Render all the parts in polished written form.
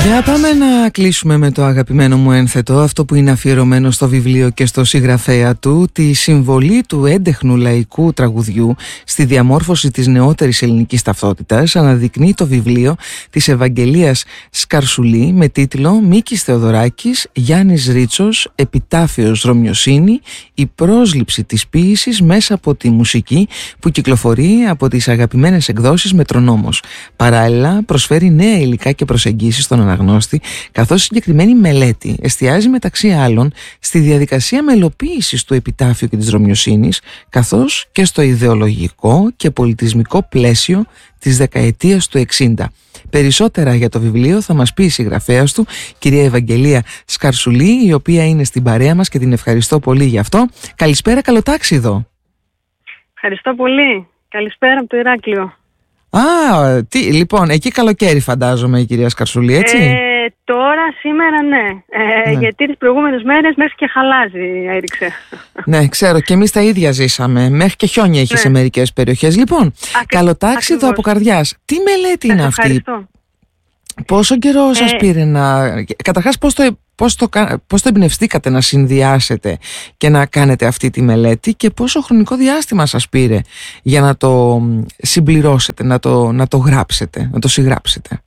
Για πάμε να κλείσουμε με το αγαπημένο μου ένθετο, αυτό που είναι αφιερωμένο στο βιβλίο και στο συγγραφέα του, τη συμβολή του έντεχνου λαϊκού τραγουδιού στη διαμόρφωση της νεότερης ελληνικής ταυτότητας. Αναδεικνύει το βιβλίο της Ευαγγελίας Σκαρσουλή με τίτλο «Μίκης Θεοδωράκης, Γιάννης Ρίτσος, Επιτάφιος Ρωμιοσύνη, η πρόσληψη της ποίησης μέσα από τη μουσική», που κυκλοφορεί από τις αγαπημένες εκδόσεις Μετρονόμος. Παράλληλα προσφέρει νέα υλικά και προσεγγίσεις στον αναγνώστη, καθώς η συγκεκριμένη μελέτη εστιάζει μεταξύ άλλων στη διαδικασία μελοποίησης του επιτάφιου και της Ρωμιοσύνης, καθώς και στο ιδεολογικό και πολιτισμικό πλαίσιο της δεκαετίας του 60. Περισσότερα για το βιβλίο θα μας πει η συγγραφέας του, κυρία Ευαγγελία Σκαρσουλή, η οποία είναι στην παρέα μας και την ευχαριστώ πολύ γι' αυτό. Καλησπέρα, καλό τάξιδο. Ευχαριστώ πολύ. Καλησπέρα από το Ηράκλειο. Λοιπόν, εκεί καλοκαίρι φαντάζομαι η κυρία Σκαρσουλή, έτσι? Τώρα, σήμερα ναι. Γιατί τις προηγούμενες μέρες μέχρι και χαλάζει έριξε. Ναι, ξέρω, και εμείς τα ίδια ζήσαμε. Μέχρι και χιόνια είχε σε μερικές περιοχές. Λοιπόν, καλοτάξιδο από καρδιάς. Τι μελέτη είναι αυτή? Ευχαριστώ. Πόσο καιρό σας πήρε να... Καταρχάς, πώς το εμπνευστήκατε να συνδυάσετε και να κάνετε αυτή τη μελέτη, και πόσο χρονικό διάστημα σας πήρε για να το συμπληρώσετε, να το γράψετε, να το συγγράψετε?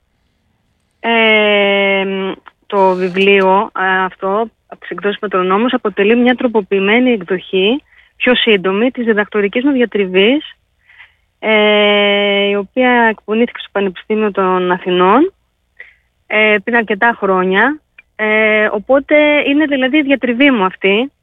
Το βιβλίο αυτό από τις εκδόσεις Μετρονόμος αποτελεί μια τροποποιημένη εκδοχή, πιο σύντομη, της διδακτορικής μου διατριβής, η οποία εκπονήθηκε στο Πανεπιστήμιο των Αθηνών πριν αρκετά χρόνια. Οπότε είναι δηλαδή η διατριβή μου αυτή,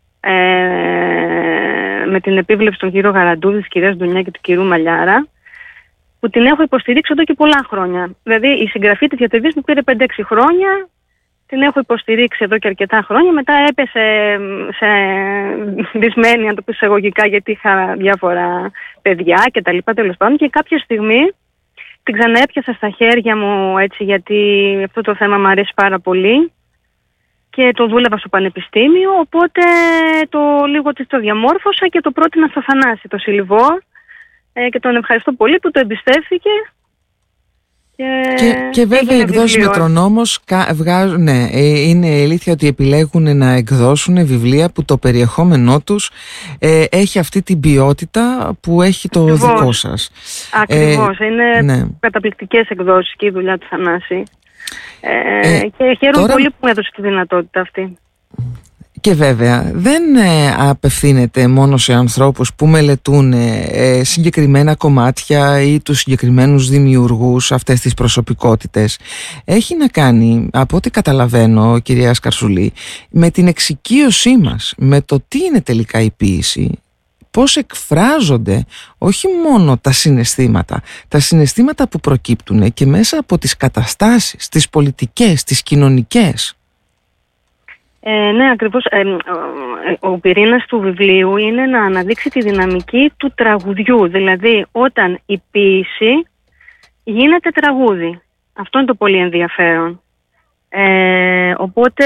με την επίβλεψη των κυρίων Γαραντούδη, της κυρίας Ντουνιά και του κυρίου Μαλιάρα, που την έχω υποστηρίξει εδώ και πολλά χρόνια. Δηλαδή η συγγραφή της διατριβής μου πήρε 5-6 χρόνια, την έχω υποστηρίξει εδώ και αρκετά χρόνια. Μετά έπεσε σε δυσμένη, να το πω εισαγωγικά, γιατί είχα διάφορα παιδιά και τα λοιπά, τέλος πάντων, και κάποια στιγμή την ξαναέπιασα στα χέρια μου, έτσι, γιατί αυτό το θέμα μου αρέσει πάρα πολύ και το δούλευα στο πανεπιστήμιο, οπότε λίγο το διαμόρφωσα και το πρότεινα στο Θανάση, το Σιλιβό, και τον ευχαριστώ πολύ που το εμπιστεύθηκε. Και βέβαια οι εκδόσεις Μετρονόμος βγάζουν, είναι αλήθεια ότι επιλέγουν να εκδώσουν βιβλία που το περιεχόμενό τους έχει αυτή την ποιότητα που έχει το δικό σας. Ακριβώς, είναι καταπληκτικές εκδόσεις και η δουλειά του Θανάση. Και χαίρομαι πολύ που μου έδωσε τη δυνατότητα αυτή. Και βέβαια δεν απευθύνεται μόνο σε ανθρώπους που μελετούν συγκεκριμένα κομμάτια ή τους συγκεκριμένους δημιουργούς, αυτές τις προσωπικότητες. Έχει να κάνει, από ό,τι καταλαβαίνω, κυρία Σκαρσουλή, με την εξοικείωσή μας με το τι είναι τελικά η ποίηση, πώς εκφράζονται όχι μόνο τα συναισθήματα που προκύπτουν και μέσα από τις καταστάσεις, τις πολιτικές, τις κοινωνικές. Ναι, ακριβώς. Ο πυρήνας του βιβλίου είναι να αναδείξει τη δυναμική του τραγουδιού. Δηλαδή, όταν η ποίηση γίνεται τραγούδι. Αυτό είναι το πολύ ενδιαφέρον. Οπότε,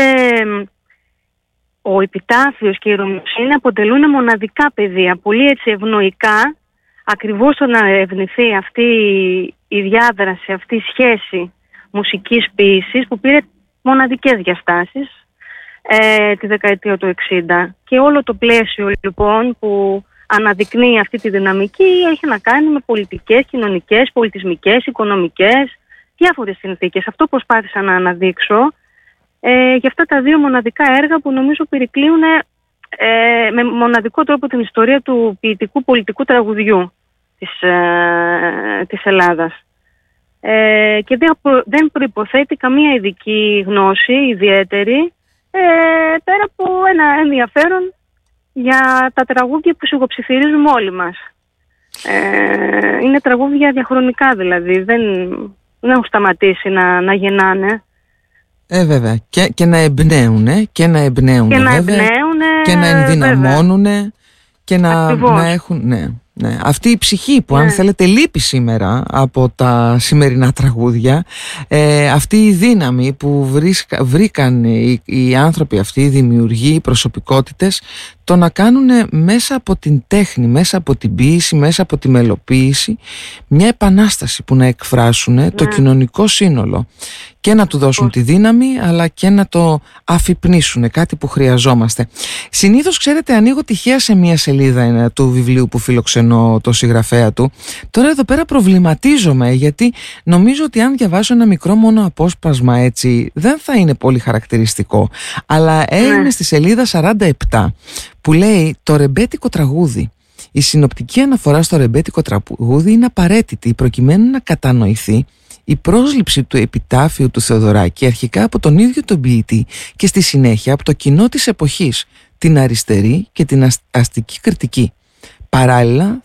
ο επιτάφιος και η Ρωμιοσύνη αποτελούν μοναδικά πεδία, πολύ έτσι ευνοϊκά, ακριβώς το να ευνοηθεί αυτή η διάδραση, αυτή η σχέση μουσικής ποίησης που πήρε μοναδικές διαστάσεις τη δεκαετία του 60, και όλο το πλαίσιο λοιπόν που αναδεικνύει αυτή τη δυναμική έχει να κάνει με πολιτικές, κοινωνικές, πολιτισμικές, οικονομικές, διάφορες συνθήκες. Αυτό προσπάθησα να αναδείξω για αυτά τα δύο μοναδικά έργα που νομίζω περικλείουν με μοναδικό τρόπο την ιστορία του ποιητικού πολιτικού τραγουδιού της Ελλάδας. Και δεν προϋποθέτει καμία ειδική γνώση ιδιαίτερη, πέρα από ένα ενδιαφέρον για τα τραγούδια που σιγοψιθυρίζουμε όλοι μας. Είναι τραγούδια διαχρονικά, δηλαδή δεν έχουν σταματήσει να γεννάνε. Βέβαια, και να εμπνέουν και να ενδυναμώνουν και να έχουν... Ναι. Αυτή η ψυχή που αν θέλετε λείπει σήμερα από τα σημερινά τραγούδια, αυτή η δύναμη που βρήκαν οι άνθρωποι αυτοί, οι δημιουργοί, οι προσωπικότητες το να κάνουν μέσα από την τέχνη, μέσα από την ποίηση, μέσα από τη μελοποίηση μια επανάσταση που να εκφράσουν το κοινωνικό σύνολο και να του δώσουν τη δύναμη, αλλά και να το αφυπνίσουν, κάτι που χρειαζόμαστε. Συνήθως, ξέρετε, ανοίγω τυχαία σε μια σελίδα του βιβλίου που φιλοξενώ το συγγραφέα του. Τώρα εδώ πέρα προβληματίζομαι, γιατί νομίζω ότι αν διαβάσω ένα μικρό μόνο απόσπασμα έτσι δεν θα είναι πολύ χαρακτηριστικό. Αλλά είναι στη σελίδα 47 που λέει το ρεμπέτικο τραγούδι. Η συνοπτική αναφορά στο ρεμπέτικο τραγούδι είναι απαραίτητη προκειμένου να κατανοηθεί η πρόσληψη του επιτάφιου του Θεοδωράκη αρχικά από τον ίδιο τον ποιητή και στη συνέχεια από το κοινό της εποχής, την αριστερή και την αστική κριτική. Παράλληλα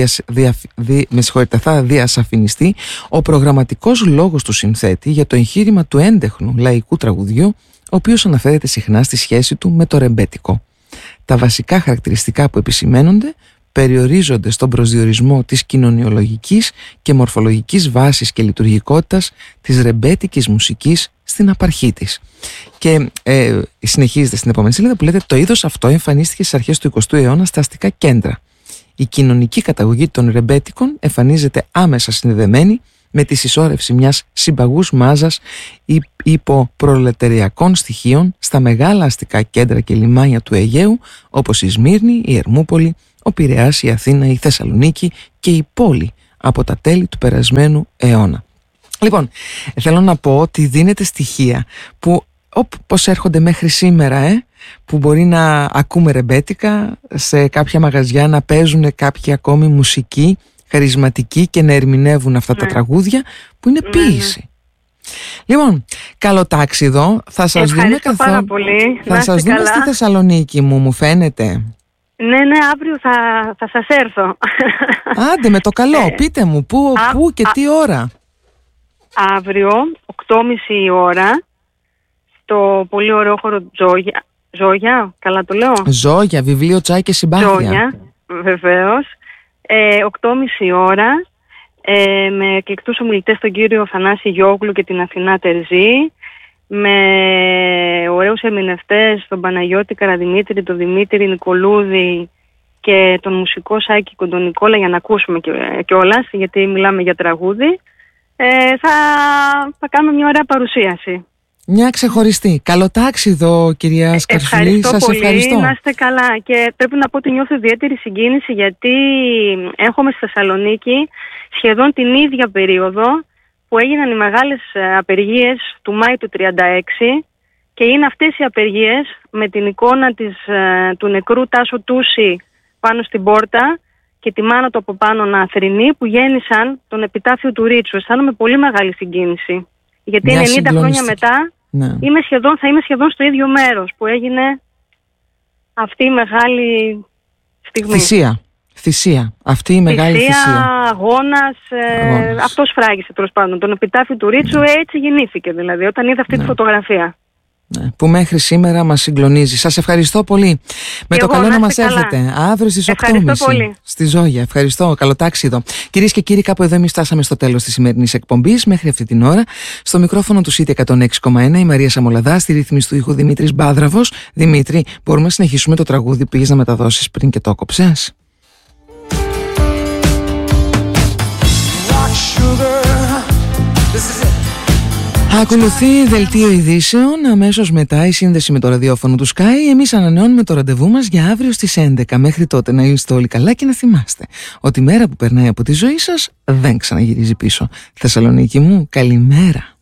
θα διασαφινιστεί ο προγραμματικός λόγος του συνθέτη για το εγχείρημα του έντεχνου λαϊκού τραγουδιού, ο οποίος αναφέρεται συχνά στη σχέση του με το ρεμπέτικο. Τα βασικά χαρακτηριστικά που επισημαίνονται περιορίζονται στον προσδιορισμό της κοινωνιολογικής και μορφολογικής βάσης και λειτουργικότητας της ρεμπέτικης μουσικής στην απαρχή της. Και συνεχίζεται στην επόμενη σελίδα που λέτε το είδος αυτό εμφανίστηκε στις αρχές του 20ου αιώνα στα αστικά κέντρα. Η κοινωνική καταγωγή των ρεμπέτικων εμφανίζεται άμεσα συνδεδεμένη με τη συσσόρευση μιας συμπαγούς μάζας υποπρολεταριακών στοιχείων στα μεγάλα αστικά κέντρα και λιμάνια του Αιγαίου, όπως η Σμύρνη, η Ερμούπολη, ο Πειραιάς, η Αθήνα, η Θεσσαλονίκη και η πόλη από τα τέλη του περασμένου αιώνα. Λοιπόν, θέλω να πω ότι δίνεται στοιχεία που όπως έρχονται μέχρι σήμερα, που μπορεί να ακούμε ρεμπέτικα σε κάποια μαγαζιά, να παίζουν κάποιοι ακόμη μουσική χαρισματική και να ερμηνεύουν αυτά τα τραγούδια που είναι ποίηση. Λοιπόν, καλό τάξιδο. Θα σας δούμε πάρα πολύ. Θα σας δούμε στη Θεσσαλονίκη, μου φαίνεται. Ναι, αύριο θα σας έρθω. Άντε με το καλό, πείτε μου πού και τι ώρα. Αύριο, 8:30 η ώρα, στο πολύ ωραίο χώρο Ζόγια, καλά το λέω. Ζόγια, βιβλίο, τσάι και συμπάθεια. Ζόγια, βεβαίως. 8:30 η ώρα, με εκλεκτούς ομιλητές τον κύριο Θανάση Γιόγλου και την Αθηνά Τερζή, με ωραίους ερμηνευτές, τον Παναγιώτη Καραδημήτρη, τον Δημήτρη Νικολούδη και τον μουσικό Σάκη Κοντονικόλα, για να ακούσουμε κιόλας, γιατί μιλάμε για τραγούδι. Θα κάνουμε μια ωραία παρουσίαση. Μια ξεχωριστή. Καλό τάξιδο, κυρία Σκαρσουλή. Σας ευχαριστώ. Να είστε καλά. Και πρέπει να πω ότι νιώθω ιδιαίτερη συγκίνηση, γιατί έχουμε στη Θεσσαλονίκη σχεδόν την ίδια περίοδο που έγιναν οι μεγάλες απεργίες του Μάη του 1936, και είναι αυτές οι απεργίες με την εικόνα του νεκρού Τάσο Τούση πάνω στην πόρτα και τη μάνα του από πάνω να θρηνεί, που γέννησαν τον επιτάφιο του Ρίτσου. Αισθάνομαι πολύ μεγάλη συγκίνηση. Γιατί 90 χρόνια μετά θα είμαι σχεδόν στο ίδιο μέρος που έγινε αυτή η μεγάλη στιγμή. Θυσία. Αυτή η μεγάλη θυσία. Αγώνας. Αυτός φράγισε τέλος πάντων τον επιτάφιο του Ρίτσου. Έτσι γεννήθηκε δηλαδή όταν είδα αυτή τη φωτογραφία. Που μέχρι σήμερα μας συγκλονίζει. Σας ευχαριστώ πολύ. Με το καλό να μας έρθετε αύριο στις 8:30 στη Ζόγια. Ευχαριστώ. Καλό τάξιδο. Κυρίες και κύριοι, κάπου εδώ εμείς φτάσαμε στο τέλος της σημερινής εκπομπής. Μέχρι αυτή την ώρα, στο μικρόφωνο του ΣΥΤ 106,1 η Μαρία Σαμολαδά, στη ρύθμιση του ήχου Δημήτρης Μπάδραβος. Δημήτρη, μπορούμε να συνεχίσουμε το τραγούδι που πήγες να μεταδώσεις πριν και το κόψες? Ακολουθεί δελτίο ειδήσεων, αμέσως μετά η σύνδεση με το ραδιόφωνο του Sky. Εμείς ανανεώνουμε το ραντεβού μας για αύριο στις 11. Μέχρι τότε να είστε όλοι καλά και να θυμάστε ότι η μέρα που περνάει από τη ζωή σας δεν ξαναγυρίζει πίσω. Θεσσαλονίκη μου, καλημέρα.